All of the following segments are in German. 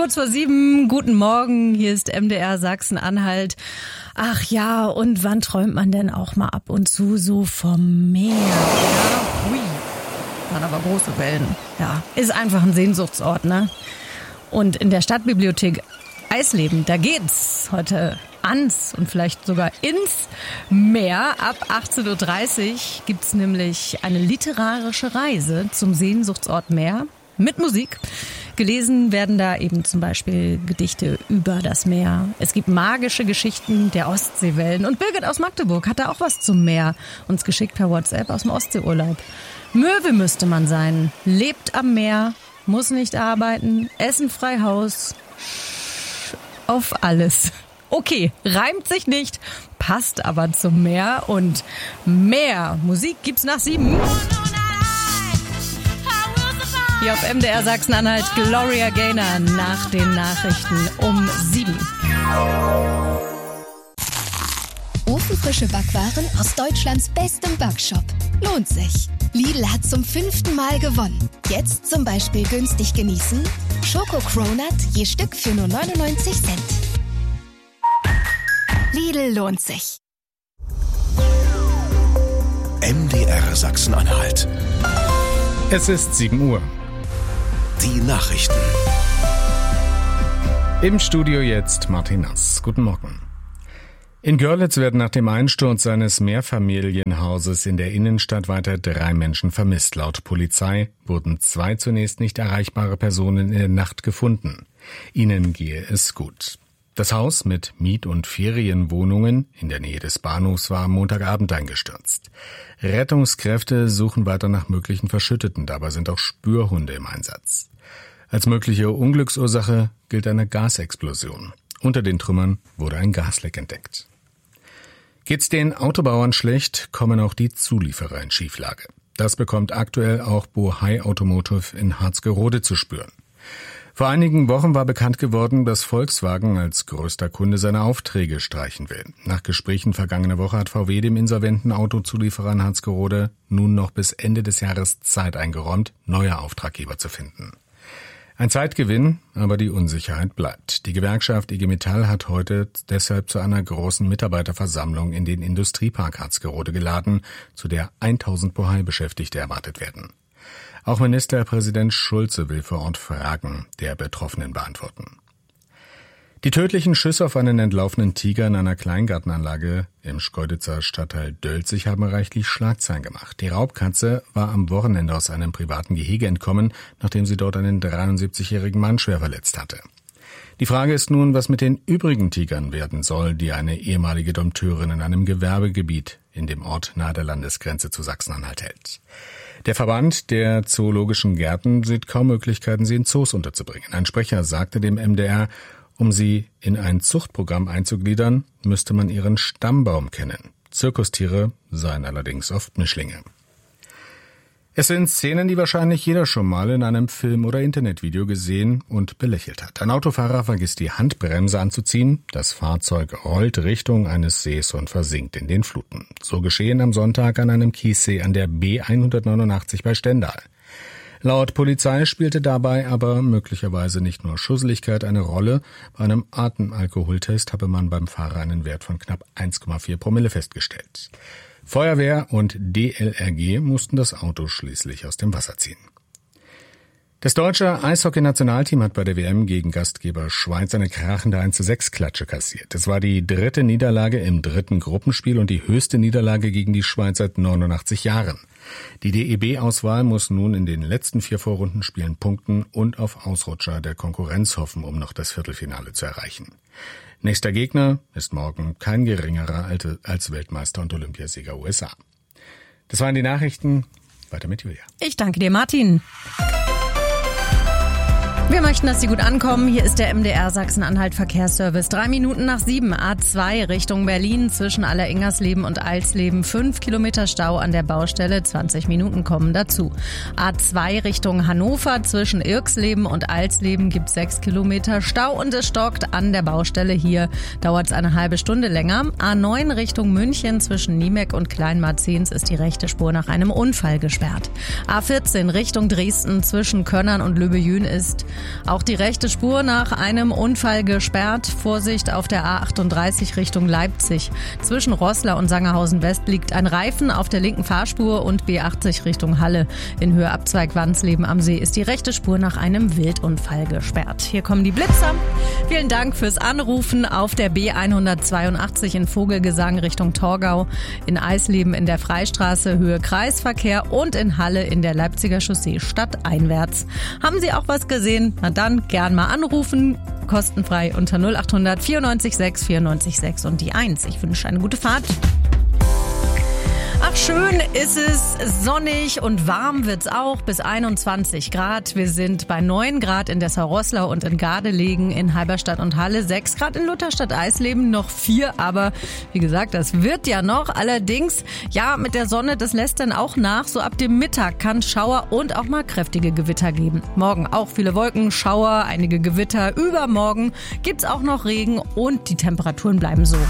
kurz vor 7, guten Morgen, hier ist MDR Sachsen-Anhalt. Ach ja, und wann träumt man denn auch mal ab und zu so vom Meer? Ja, hui, waren aber große Wellen. Ja, ist einfach ein Sehnsuchtsort, ne? Und in der Stadtbibliothek Eisleben, da geht's heute ans und vielleicht sogar ins Meer. Ab 18.30 Uhr gibt's nämlich eine literarische Reise zum Sehnsuchtsort Meer mit Musik. Gelesen werden da eben zum Beispiel Gedichte über das Meer. Es gibt magische Geschichten der Ostseewellen. Und Birgit aus Magdeburg hat da auch was zum Meer uns geschickt per WhatsApp aus dem Ostseeurlaub. Möwe müsste man sein, lebt am Meer, muss nicht arbeiten, Essen frei Haus, auf alles. Okay, reimt sich nicht, passt aber zum Meer und mehr Musik gibt's nach 7. Hier auf MDR Sachsen-Anhalt, Gloria Gaynor nach den Nachrichten um 7. Ofenfrische Backwaren aus Deutschlands bestem Backshop. Lohnt sich. Lidl hat zum 5. Mal gewonnen. Jetzt zum Beispiel günstig genießen. Schoko-Cronut je Stück für nur 99 Cent. Lidl lohnt sich. MDR Sachsen-Anhalt. Es ist 7 Uhr. Die Nachrichten. Im Studio jetzt Martin Nass. Guten Morgen. In Görlitz werden nach dem Einsturz eines Mehrfamilienhauses in der Innenstadt weiter 3 Menschen vermisst. Laut Polizei wurden 2 zunächst nicht erreichbare Personen in der Nacht gefunden. Ihnen gehe es gut. Das Haus mit Miet- und Ferienwohnungen in der Nähe des Bahnhofs war am Montagabend eingestürzt. Rettungskräfte suchen weiter nach möglichen Verschütteten, dabei sind auch Spürhunde im Einsatz. Als mögliche Unglücksursache gilt eine Gasexplosion. Unter den Trümmern wurde ein Gasleck entdeckt. Geht's den Autobauern schlecht, kommen auch die Zulieferer in Schieflage. Das bekommt aktuell auch Bohai Automotive in Harzgerode zu spüren. Vor einigen Wochen war bekannt geworden, dass Volkswagen als größter Kunde seine Aufträge streichen will. Nach Gesprächen vergangene Woche hat VW dem insolventen Autozulieferer in Harzgerode nun noch bis Ende des Jahres Zeit eingeräumt, neue Auftraggeber zu finden. Ein Zeitgewinn, aber die Unsicherheit bleibt. Die Gewerkschaft IG Metall hat heute deshalb zu einer großen Mitarbeiterversammlung in den Industriepark Harzgerode geladen, zu der 1000 Bohai-Beschäftigte erwartet werden. Auch Ministerpräsident Schulze will vor Ort Fragen der Betroffenen beantworten. Die tödlichen Schüsse auf einen entlaufenen Tiger in einer Kleingartenanlage im Schkeuditzer Stadtteil Dölzig haben reichlich Schlagzeilen gemacht. Die Raubkatze war am Wochenende aus einem privaten Gehege entkommen, nachdem sie dort einen 73-jährigen Mann schwer verletzt hatte. Die Frage ist nun, was mit den übrigen Tigern werden soll, die eine ehemalige Dompteurin in einem Gewerbegebiet in dem Ort nahe der Landesgrenze zu Sachsen-Anhalt hält. Der Verband der Zoologischen Gärten sieht kaum Möglichkeiten, sie in Zoos unterzubringen. Ein Sprecher sagte dem MDR, um sie in ein Zuchtprogramm einzugliedern, müsste man ihren Stammbaum kennen. Zirkustiere seien allerdings oft Mischlinge. Es sind Szenen, die wahrscheinlich jeder schon mal in einem Film oder Internetvideo gesehen und belächelt hat. Ein Autofahrer vergisst die Handbremse anzuziehen, das Fahrzeug rollt Richtung eines Sees und versinkt in den Fluten. So geschehen am Sonntag an einem Kiessee an der B189 bei Stendal. Laut Polizei spielte dabei aber möglicherweise nicht nur Schusseligkeit eine Rolle. Bei einem Atemalkoholtest habe man beim Fahrer einen Wert von knapp 1,4 Promille festgestellt. Feuerwehr und DLRG mussten das Auto schließlich aus dem Wasser ziehen. Das deutsche Eishockey-Nationalteam hat bei der WM gegen Gastgeber Schweiz eine krachende 1:6-Klatsche kassiert. Es war die 3. Niederlage im 3. Gruppenspiel und die höchste Niederlage gegen die Schweiz seit 89 Jahren. Die DEB-Auswahl muss nun in den letzten 4 Vorrundenspielen punkten und auf Ausrutscher der Konkurrenz hoffen, um noch das Viertelfinale zu erreichen. Nächster Gegner ist morgen kein geringerer als Weltmeister und Olympiasieger USA. Das waren die Nachrichten. Weiter mit Julia. Ich danke dir, Martin. Wir möchten, dass Sie gut ankommen. Hier ist der MDR Sachsen-Anhalt Verkehrsservice. 3 Minuten nach 7, A2 Richtung Berlin zwischen Alleringersleben und Eilsleben. 5 Kilometer Stau an der Baustelle, 20 Minuten kommen dazu. A2 Richtung Hannover zwischen Irksleben und Eilsleben gibt 6 Kilometer Stau und es stockt an der Baustelle. Hier dauert es eine halbe Stunde länger. A9 Richtung München zwischen Niemek und Kleinmarzens ist die rechte Spur nach einem Unfall gesperrt. A14 Richtung Dresden zwischen Könnern und Löbejün ist Auch die rechte Spur nach einem Unfall gesperrt. Vorsicht auf der A38 Richtung Leipzig. Zwischen Roßla und Sangerhausen West liegt ein Reifen auf der linken Fahrspur und B80 Richtung Halle. In Höhe Abzweig Wansleben am See ist die rechte Spur nach einem Wildunfall gesperrt. Hier kommen die Blitzer. Vielen Dank fürs Anrufen auf der B182 in Vogelgesang Richtung Torgau, in Eisleben in der Freistraße Höhe Kreisverkehr und in Halle in der Leipziger Chaussee stadteinwärts. Haben Sie auch was gesehen? Na dann gern mal anrufen. Kostenfrei unter 0800 94 6 94 6 und die 1. Ich wünsche eine gute Fahrt. Ach, schön ist es, sonnig und warm wird's auch, bis 21 Grad. Wir sind bei 9 Grad in Dessau-Roßlau und in Gardelegen, in Halberstadt und Halle, 6 Grad in Lutherstadt-Eisleben, noch 4, aber wie gesagt, das wird ja noch. Allerdings, ja, mit der Sonne, das lässt dann auch nach. So ab dem Mittag kann Schauer und auch mal kräftige Gewitter geben. Morgen auch viele Wolken, Schauer, einige Gewitter. Übermorgen gibt's auch noch Regen und die Temperaturen bleiben so.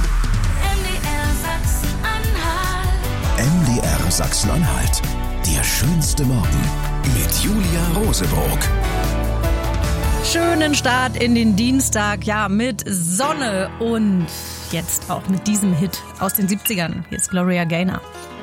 MDR Sachsen-Anhalt. Der schönste Morgen mit Julia Rosebroock. Schönen Start in den Dienstag, ja, mit Sonne und jetzt auch mit diesem Hit aus den 70ern. Hier ist Gloria Gaynor.